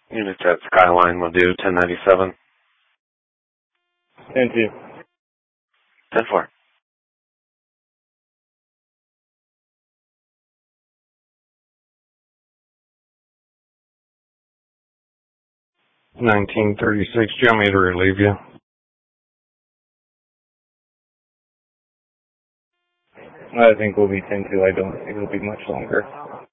Units at Skyline will do 1097. 10-2. 10-4. $19.36. Do you want me to relieve you? I think we'll be 10-2. I don't think it'll be much longer.